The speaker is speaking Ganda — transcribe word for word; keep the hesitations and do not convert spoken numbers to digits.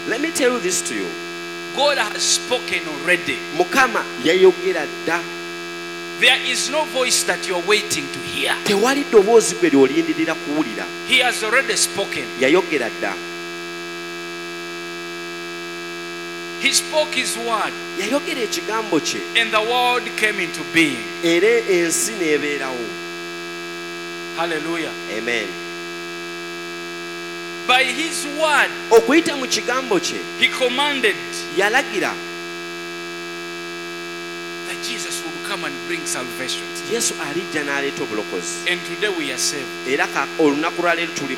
Let me tell you this to you. God has spoken already. Mukama yayogera dda. There is no voice that you're waiting to hear. Tewali ddoboozi gwe ly'olindirira kuwulira. He has already spoken. Yayogera dda. He spoke his word. Yayogera ekigambo kye. And the world came into being. Era ensi n'ebeerawo. Hallelujah. Amen. By his word, okuyita mu kigambo kye, he commanded yalagira that Jesus will come and bring salvation. Yesu alijja n'aleeta obulokozi. And today we are saved. Era olunaku lwa leero tuli